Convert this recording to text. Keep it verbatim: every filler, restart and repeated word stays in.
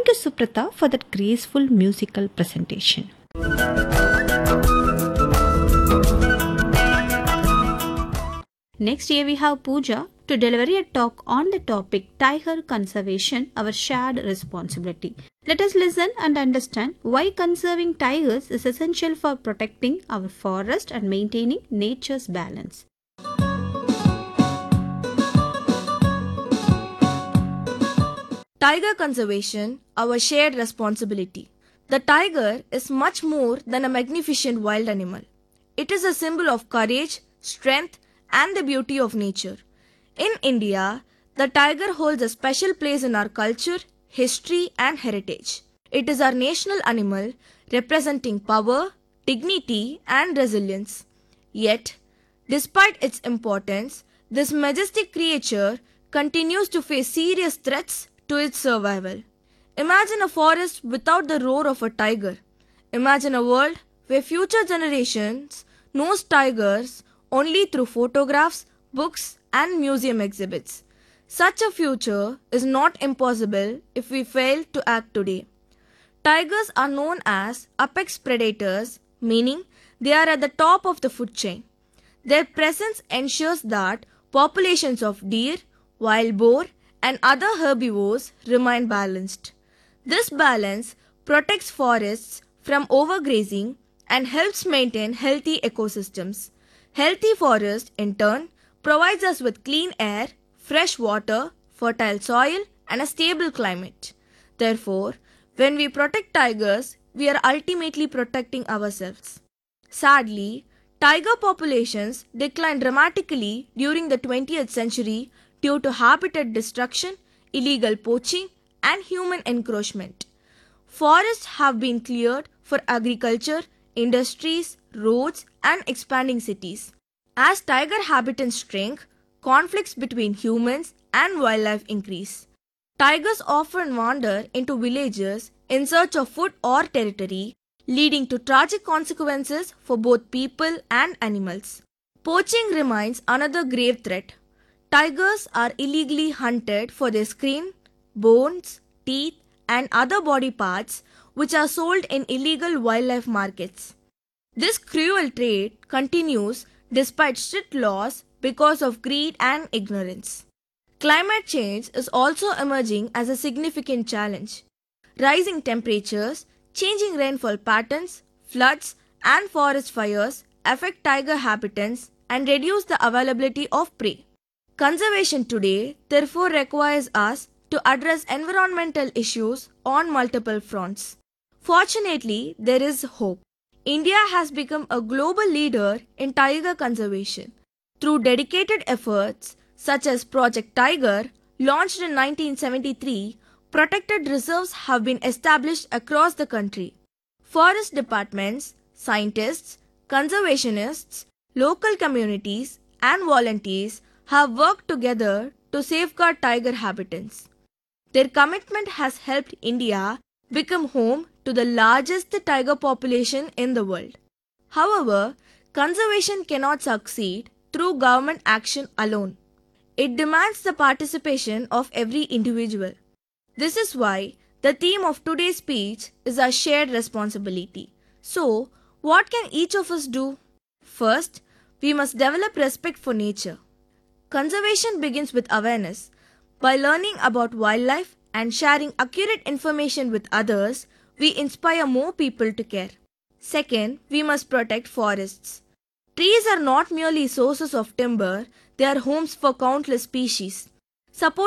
you, Suprata, for that graceful musical presentation. Next here we have Pooja to deliver a talk on the topic Tiger Conservation, our shared responsibility. Let us listen and understand why conserving tigers is essential for protecting our forest and maintaining nature's balance. Tiger conservation, our shared responsibility. The tiger is much more than a magnificent wild animal. It is a symbol of courage, strength, and the beauty of nature. In India, the tiger holds a special place in our culture, history, and heritage. It is our national animal representing power, dignity, and resilience. Yet, despite its importance, this majestic creature continues to face serious threats to its survival. Imagine a forest without the roar of a tiger. Imagine a world where future generations knows tigers only through photographs, books, and museum exhibits. Such a future is not impossible if we fail to act today. Tigers are known as apex predators, meaning they are at the top of the food chain. Their presence ensures that populations of deer, wild boar, and other herbivores remain balanced. This balance protects forests from overgrazing and helps maintain healthy ecosystems. Healthy forest, in turn, provides us with clean air, fresh water, fertile soil, and a stable climate. Therefore, when we protect tigers, we are ultimately protecting ourselves. Sadly, tiger populations declined dramatically during the twentieth century due to habitat destruction, illegal poaching, and human encroachment. Forests have been cleared for agriculture, industries, roads, and expanding cities. As tiger habitats shrink, conflicts between humans and wildlife increase. Tigers often wander into villages in search of food or territory, leading to tragic consequences for both people and animals. Poaching remains another grave threat. Tigers are illegally hunted for their skin, bones, teeth, and other body parts which are sold in illegal wildlife markets. This cruel trade continues despite strict laws because of greed and ignorance. Climate change is also emerging as a significant challenge. Rising temperatures, changing rainfall patterns, floods, and forest fires affect tiger habitats and reduce the availability of prey. Conservation today therefore requires us to address environmental issues on multiple fronts. Fortunately, there is hope. India has become a global leader in tiger conservation. Through dedicated efforts such as Project Tiger, launched in nineteen seventy-three, protected reserves have been established across the country. Forest departments, scientists, conservationists, local communities, and volunteers have worked together to safeguard tiger habitats. Their commitment has helped India become home to the largest tiger population in the world. However, conservation cannot succeed through government action alone. It demands the participation of every individual. This is why the theme of today's speech is our shared responsibility. So, what can each of us do? First, we must develop respect for nature. Conservation begins with awareness. By learning about wildlife and sharing accurate information with others, we inspire more people to care. Second, we must protect forests. Trees are not merely sources of timber, they are homes for countless species. Support